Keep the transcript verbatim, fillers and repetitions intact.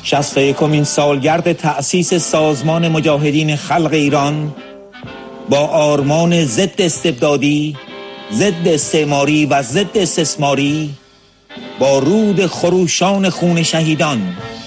شصت و یکمین سالگرد تأسیس سازمان مجاهدین خلق ایران با آرمان ضد استبدادی، ضد استعماری و ضد استثماری با رود خروشان خون شهیدان